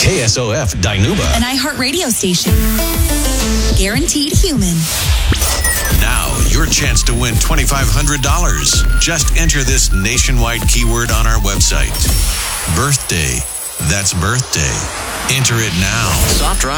KSOF Dinuba. An iHeartRadio station. Guaranteed human. Now, your chance to win $2,500. Just enter this nationwide keyword on our website. Birthday. That's birthday. Enter it now. Soft Rock